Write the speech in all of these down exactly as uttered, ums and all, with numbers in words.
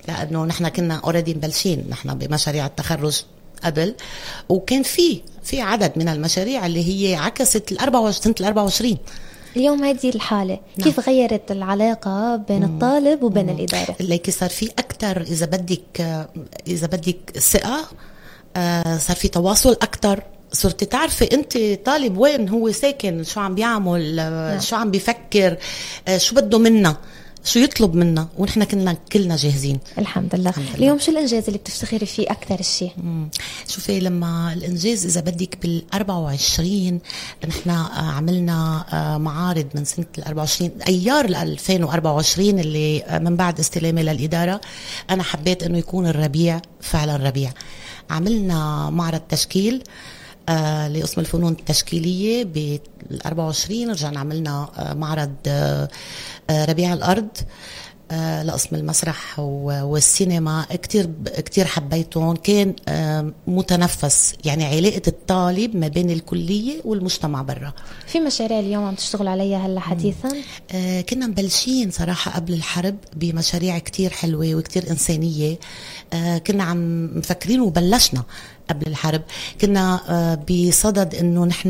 لأنه نحن كنا اوريدي مبلشين نحن بمشاريع التخرج قبل، وكان في في عدد من المشاريع اللي هي عكست الأربعة سنة الأربعة وعشرين. اليوم هذه الحالة نعم. كيف غيرت العلاقة بين مم. الطالب وبين مم. الإدارة؟ اللي صار في أكتر إذا بدك إذا بدك ثقة، صار في تواصل أكتر. صرت تعرفي أنت طالب وين هو ساكن، شو عم بيعمل، نعم. شو عم بيفكر، شو بده منا، شو يطلب منا، ونحن كنا كلنا جاهزين الحمد لله. الحمد لله. اليوم شو الإنجاز اللي بتفتخري فيه أكثر شيء؟ شوفي لما الإنجاز إذا بدك بالأربعة وعشرين نحن عملنا معارض من سنة الأربعة وعشرين أيار الألفين وأربعة وعشرين اللي من بعد استلامي للإدارة. أنا حبيت أنه يكون الربيع فعلا ربيع. عملنا معرض تشكيل آه لقسم الفنون التشكيلية بالأربعة وعشرين. رجعنا عملنا آه معرض آه آه ربيع الأرض آه لقسم المسرح والسينما. كتير كتير حبيتهم. كان آه متنفس، يعني علاقة الطالب ما بين الكلية والمجتمع برا. في مشاريع اليوم عم تشتغل عليها هلا حديثا؟ آه كنا مبلشين صراحة قبل الحرب بمشاريع كتير حلوة وكتير إنسانية. آه كنا عم مفكرين وبلشنا قبل الحرب. كنا بصدد انه نحن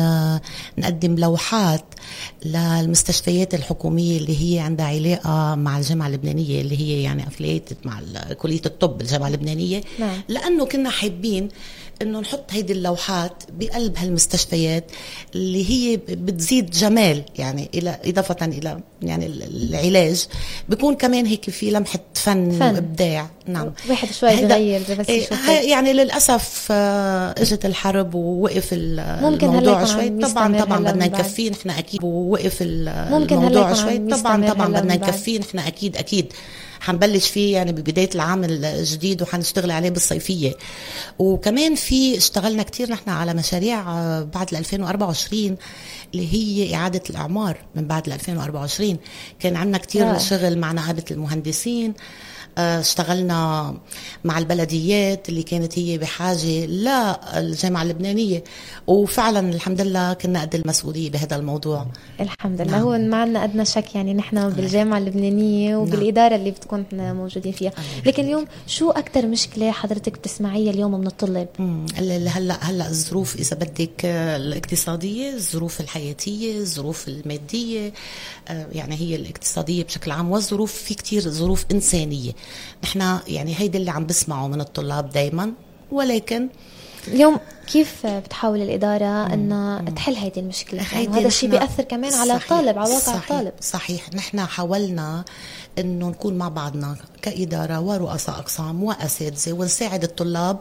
نقدم لوحات للمستشفيات الحكومية اللي هي عندها علاقة مع الجامعة اللبنانية، اللي هي يعني افليتد مع كلية الطب الجامعة اللبنانية. نعم. لانه كنا حابين انه نحط هيدي اللوحات بقلب هالمستشفيات اللي هي بتزيد جمال، يعني الى اضافه الى يعني العلاج بيكون كمان هيك في لمحه فن, فن. وابداع. نعم. واحد شوي بغير بس يعني للاسف اجت الحرب ووقف الموضوع شوي. طبعا طبعا بدنا نكفيه نحن اكيد، ووقف الموضوع شوي. طبعا طبعا بدنا نكفيه نحن اكيد اكيد حنبلش فيه يعني ببداية العام الجديد، وحنشتغل عليه بالصيفية. وكمان في اشتغلنا كتير نحن على مشاريع بعد ألفين وأربعة وعشرين اللي هي إعادة الأعمار. من بعد ألفين وأربعة وعشرين كان عندنا كتير آه. شغل مع نقابة المهندسين. اشتغلنا مع البلديات اللي كانت هي بحاجة للجامعة اللبنانية، وفعلا الحمد لله كنا قد المسؤولية بهذا الموضوع. الحمد لله. نعم. هو ما عندنا أدنى شك، يعني نحن بالجامعة اللبنانية وبالإدارة نعم. اللي بتكون موجودين فيها. لكن اليوم شو أكتر مشكلة حضرتك بتسمعيها اليوم من الطلاب؟ هلا هلا الظروف إذا بدك الاقتصادية، الظروف الحياتية، الظروف المادية، يعني هي الاقتصادية بشكل عام، والظروف في كتير ظروف إنسانية. نحن يعني هيدا اللي عم بسمعه من الطلاب دايما. ولكن اليوم كيف بتحاول الإدارة أن تحل هذه المشكلة؟ يعني هذا الشيء بيأثر كمان على صحيح. الطالب، على واقع الطالب. صحيح. نحن حاولنا أنه نكون مع بعضنا كإدارة ورؤساء أقسام وأساتذة ونساعد الطلاب.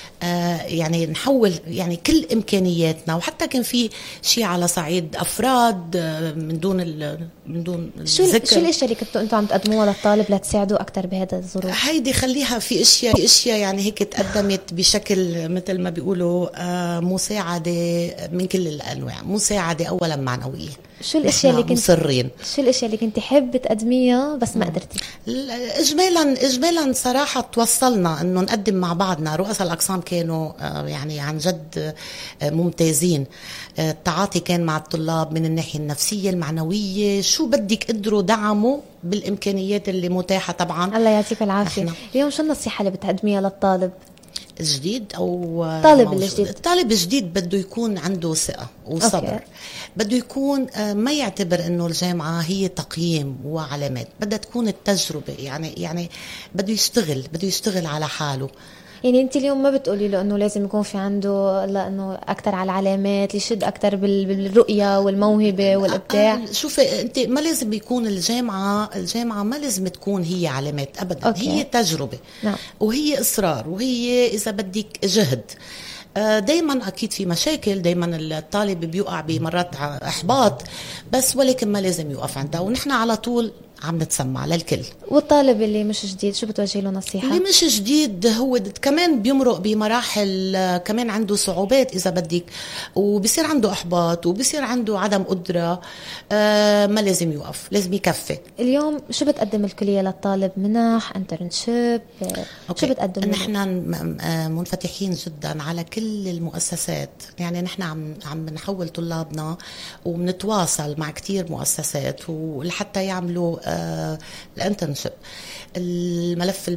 آه يعني نحول يعني كل إمكانياتنا، وحتى كان في شيء على صعيد أفراد آه من دون من دون شو الذكر. شو الأشياء اللي كنتوا أنتم عم تقدموها للطالب لتساعدوا أكتر بهذا الظروف؟ هيدي خليها في أشياء في أشياء يعني هيك تقدمت بشكل مثل ما بيقولوا آه مساعدة من كل الأنواع. مساعدة أولا معنوية. شو الاشياء اللي كنت مصرين شو الاشياء اللي كنت حابه تقدميها بس ما قدرتي؟ اجمالا اجمالا صراحه توصلنا انه نقدم مع بعضنا. رؤساء الاقسام كانوا يعني عن جد ممتازين. التعاطي كان مع الطلاب من الناحيه النفسيه المعنويه، شو بدك قدروا دعموا بالامكانيات اللي متاحه. طبعا الله يعطيك العافيه. اليوم شو النصيحه اللي بتقدميها للطالب الجديد او طالب الجديد؟ الطالب الجديد بده يكون عنده ثقة وصبر. أوكي. بده يكون ما يعتبر انه الجامعة هي تقييم وعلامات، بدها تكون التجربة. يعني يعني بده يشتغل بده يشتغل على حاله. يعني انت اليوم ما بتقولي له انه لازم يكون في عنده لانه اكثر على العلامات، يشد اكثر بالرؤيه والموهبه والابداع؟ شوفي انت ما لازم يكون الجامعه الجامعه ما لازم تكون هي علامات ابدا. أوكي. هي تجربه. نعم. وهي اصرار، وهي اذا بدك جهد. دايما اكيد في مشاكل، دايما الطالب بيوقع بمرات احباط، بس ولكن ما لازم يوقف عندها، ونحن على طول عم نتسمع للكل. والطالب اللي مش جديد شو بتوجه له نصيحة؟ اللي مش جديد هو كمان بيمرق بمراحل، كمان عنده صعوبات إذا بدك، وبصير عنده إحباط، وبصير عنده عدم قدرة. آه ما لازم يوقف، لازم يكفي. اليوم شو بتقدم الكلية للطالب؟ منح، انترنشيب، شو بتقدم؟ نحن منفتحين جدا على كل المؤسسات. يعني نحن عم عم نحول طلابنا وبنتواصل مع كتير مؤسسات ولحتى يعملوا آه الانترنشيب. الملف